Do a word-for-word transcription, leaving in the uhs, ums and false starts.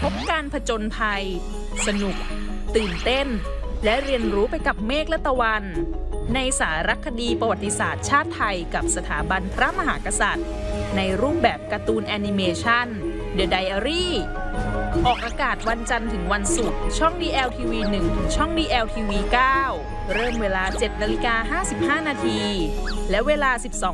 บการผจญภัยสนุกตื่นเต้นและเรียนรู้ไปกับเมฆและตะวันในสารคดีประวัติศาสตร์ชาติไทยกับสถาบันพระมหากษัตริย์ในรูปแบบการ์ตูนแอนิเมชัน The Diary ออกอากาศวันจันทร์ถึงวันศุกร์ช่อง ดี แอล ที วี หนึ่ง ถึงช่อง ดี แอล ที วี เก้า เริ่มเวลา เจ็ดนาฬิกาห้าสิบห้านาทีและเวลา สิบสอง